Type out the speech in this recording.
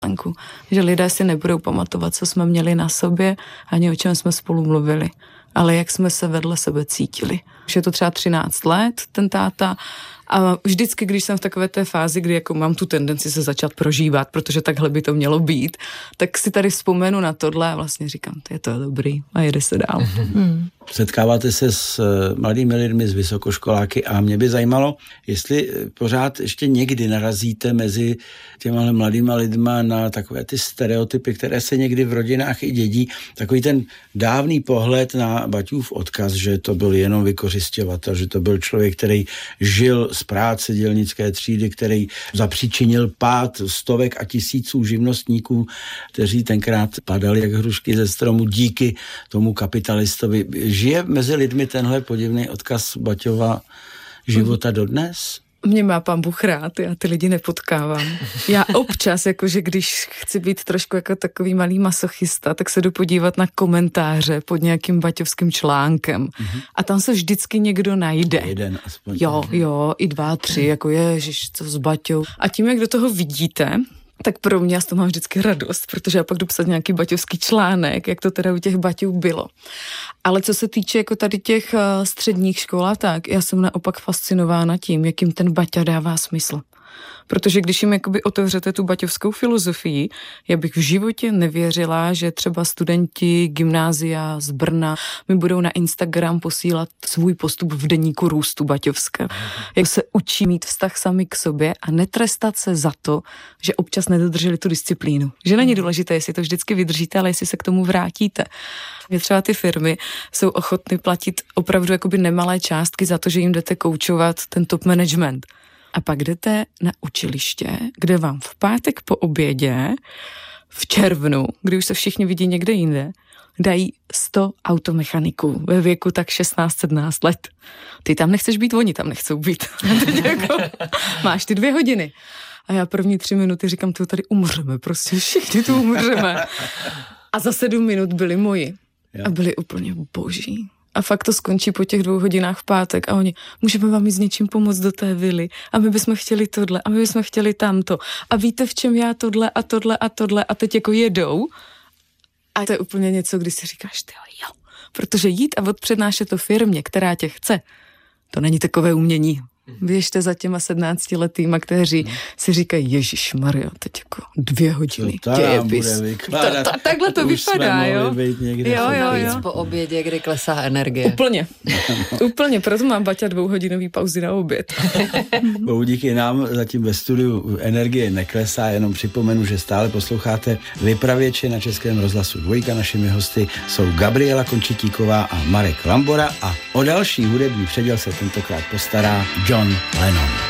že lidé si nebudou pamatovat, co jsme měli na sobě, ani o čem jsme spolu mluvili, ale jak jsme se vedle sebe cítili. Už je to třeba 13 let, ten táta, a vždycky, když jsem v takové té fázi, kdy jako mám tu tendenci se začat prožívat, protože takhle by to mělo být, tak si tady vzpomenu na tohle a vlastně říkám, to je dobrý a jede se dál. Setkáváte se s mladými lidmi, s vysokoškoláky a mě by zajímalo, jestli pořád ještě někdy narazíte mezi těma mladýma lidma na takové ty stereotypy, které se někdy v rodinách i dědí. Takový ten dávný pohled na Baťův odkaz, že to byl jenom vykořisťovatel, že to byl člověk, který žil z práce dělnické třídy, který zapříčinil pád stovek a tisíců živnostníků, kteří tenkrát padali jak hrušky ze stromu díky tomu kapitalistovi. Žije mezi lidmi tenhle podivný odkaz Baťova života dodnes? Mě má pán Bůh rád, já ty lidi nepotkávám. Já občas, jakože když chci být trošku jako takový malý masochista, tak se jdu podívat na komentáře pod nějakým baťovským článkem. A tam se vždycky někdo najde. Jeden aspoň. Jo, i 2, 3, jako ježiš, co s Baťou. A tím, jak do toho vidíte, tak pro mě já z toho mám vždycky radost, protože já pak jdu psat nějaký baťovský článek, jak to teda u těch Baťů bylo. Ale co se týče jako tady těch středních škol, tak já jsem naopak fascinována tím, jakým ten Baťa dává smysl. Protože když jim jakoby otevřete tu baťovskou filozofii, já bych v životě nevěřila, že třeba studenti gymnázia z Brna mi budou na Instagram posílat svůj postup v deníku růstu baťovské. Jak se učí mít vztah sami k sobě a netrestat se za to, že občas nedodrželi tu disciplínu. Že není důležité, jestli to vždycky vydržíte, ale jestli se k tomu vrátíte. Mě třeba ty firmy jsou ochotny platit opravdu jakoby nemalé částky za to, že jim jdete koučovat ten top management. A pak jdete na učiliště, kde vám v pátek po obědě, v červnu, kdy už se všichni vidí někde jinde, dají 100 automechaniků ve věku tak 16-17 let. Ty tam nechceš být, oni tam nechcou být. Jako, máš ty 2 hodiny. A já první 3 minuty říkám, tu tady umřeme, prostě všichni tu umřeme. A za 7 minut byli moji. A byli úplně boží. A fakt to skončí po těch 2 hodinách v pátek a oni, můžeme vám jít s něčím pomoct do té vily a my bychom chtěli tohle a my bychom chtěli tamto a víte, v čem já tohle a tohle a tohle a teď jako jedou a to je úplně něco, kdy si říkáš, jo, protože jít a odpřednášet to firmě, která tě chce, to není takové umění. Běžte za těma 17letýma, kteří si říkají, ježišmarja, teď jako 2 hodiny dějepis. Takhle to vypadá, jo? Jo. Po obědě, kdy klesá energie. Úplně, proto mám Baťa 2hodinový pauzy na oběd. Bohu díky nám zatím ve studiu energie neklesá, jenom připomenu, že stále posloucháte Vypravěče na Českém rozhlasu 2. Našimi hosty jsou Gabriela Končitíková a Marek Lambora a o další hudební předěl se tentokrát postará John Lennon.